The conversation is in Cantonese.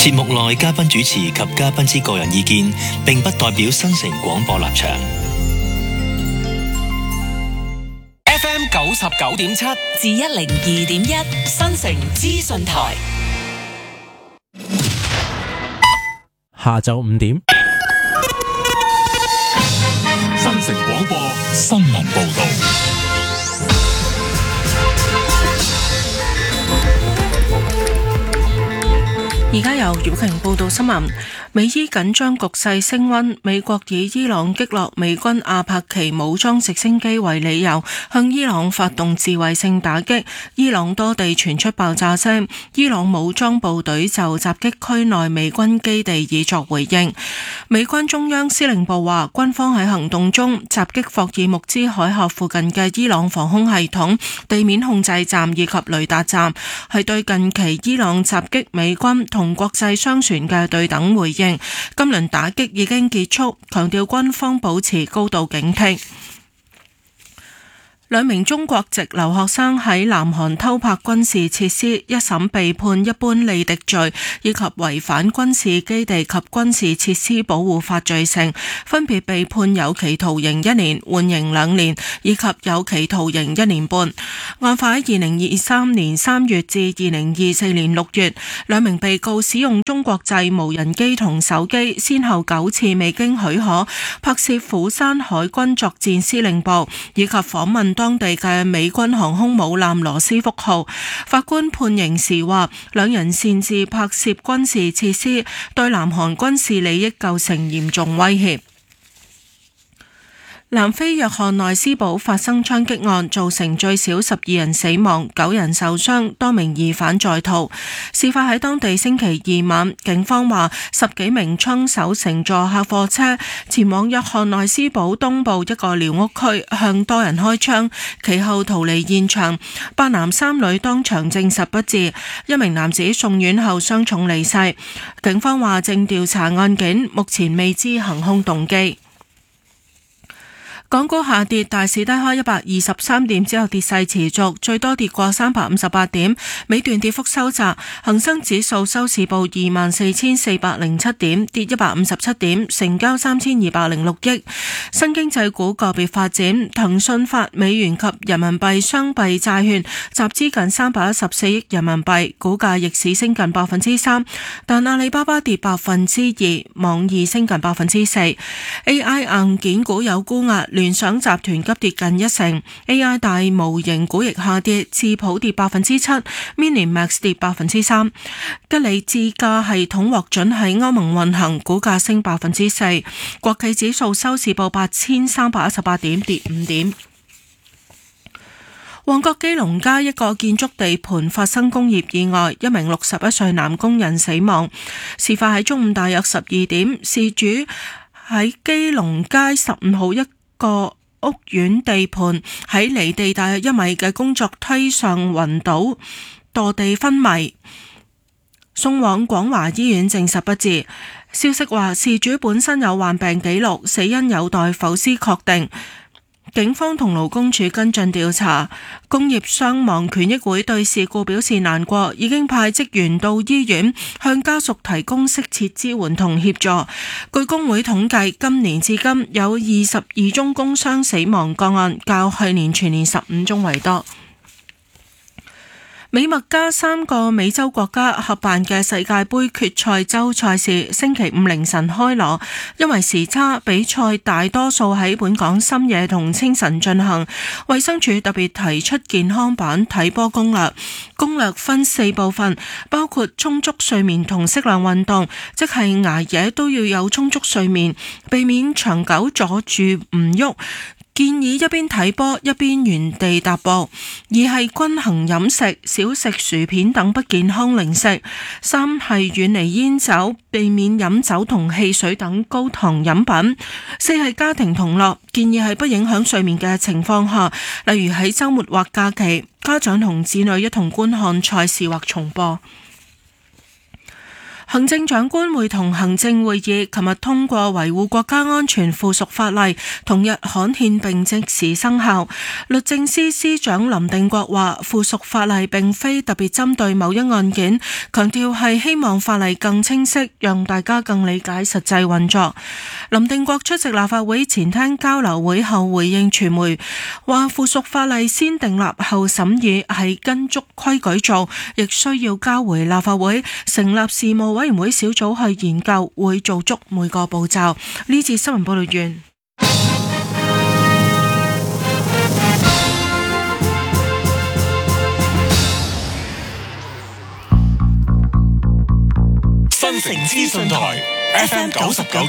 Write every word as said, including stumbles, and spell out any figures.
節目內嘉賓主持及嘉賓之個人意見，並不代表新城廣播立場。 F M 九十九點七至一零二點一新城資訊台。 下晝五點， 新城廣播新聞報道。 而家由姚瓊報道新聞。美伊緊張局勢升溫，美國以伊朗擊落美軍阿帕奇武裝直升機為理由，向伊朗發動自衛性打擊。伊朗多地傳出爆炸聲，伊朗武裝部隊就襲擊區內美軍基地以作回應。美軍中央司令部話，軍方喺行動中襲擊霍爾木茲海峽附近嘅伊朗防空系統、地面控制站以及雷達站，係對近期伊朗襲擊美軍同國際商船嘅對等回應。今輪打擊已經結束，強調軍方保持高度警惕。兩名中國籍留學生喺南韓偷拍軍事設施，一審被判一般利敵罪以及違反軍事基地及軍事設施保護法罪成，分別被判有期徒刑一年、緩刑兩年以及有期徒刑一年半。案發喺二零二三年三月至二零二四年六月，兩名被告使用中國製無人機同手機，先後九次未經許可拍攝釜山海軍作戰司令部以及訪問當地嘅美軍航空母艦羅斯福號。法官判刑時話，兩人擅自拍攝軍事設施，對南韓軍事利益構成嚴重威脅。南非約翰內斯堡發生槍擊案，造成最少十二人死亡，九人受傷，多名疑犯在逃。事發喺當地星期二晚，警方話十幾名槍手乘坐客貨車前往約翰內斯堡東部一個寮屋區，向多人開槍，其後逃離現場。八男三女當場證實不治，一名男子送院後傷重離世。警方話正調查案件，目前未知行兇動機。港股下跌，大市低開一百二十三點之後跌勢持續，最多跌過三百五十八點，尾段跌幅收窄。恒生指數收市報二萬四千四百零七點，跌一百五十七點，成交三千二百零六億。新經濟股個別發展，騰訊發美元及人民幣雙幣債券集資近三百一十四億人民幣，股價逆市升近百分之三，但阿里巴巴跌百分之二，網易升近百分之四。A I 硬件股有沽壓，聯想集團急跌近一成 ，A I 大模型股亦下跌，智譜跌百分之七 ，Minimax 跌百分之三。吉利智駕系統獲准喺歐盟運行，股價升百分之四。國企指數收市報八千三百一十八點，跌五點。旺角基隆街一個建築地盤發生工業意外，一名六十一歲男工人死亡。事發喺中午大約十二點，事主喺基隆街十五號一個屋苑地盤喺離地大約一米嘅工作梯上暈倒墮地昏迷，送往廣華醫院證實不治。消息話事主本身有患病記錄，死因有待剖屍確定。警方同勞工處跟進調查。工業傷亡權益會對事故表示難過，已經派職員到醫院向家屬提供適切支援同協助。據工會統計，今年至今有二十二宗工傷死亡個案，較去年全年十五宗為多。美墨加三個美洲國家合辦嘅世界盃決賽周賽事星期五凌晨開鑼，因為時差，比賽大多數喺本港深夜同清晨進行。衛生署特別提出健康版睇波攻略，攻略分四部分，包括充足睡眠同適量運動，即係捱夜都要有充足睡眠，避免長久阻住唔喐。建議一邊睇波一邊原地踏步。二係均衡飲食，少食薯片等不健康零食。三係遠離煙酒，避免飲酒同汽水等高糖飲品。四係家庭同樂，建議喺不影響睡眠嘅情況下，例如喺週末或假期，家長同子女一同觀看賽事或重播。 行政長官會同行政會議琴日通過維護國家安全附屬法例，同日刊憲並即時生效。律政司司長林定國話，附屬法例並非特別針對某一案件，強調係希望法例更清晰，讓大家更理解實際運作。林定國出席立法會前廳交流會後回應傳媒，話附屬法例先訂立後審議係跟足規矩做，亦需要交回立法會成立事務委員會小組去研究，會做足每個步驟。呢節新聞報道完。 新城資訊台 F M 九十九。